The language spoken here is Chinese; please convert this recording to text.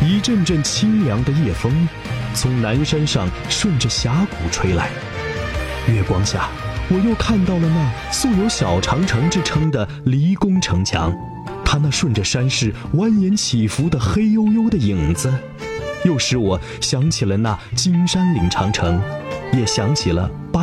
一阵阵清凉的夜风从南山上顺着峡谷吹来，月光下，我又看到了那素有小长城之称的离宫城墙，它那顺着山势蜿蜒起伏的黑黝黝的影子，又使我想起了那金山岭长城，也想起了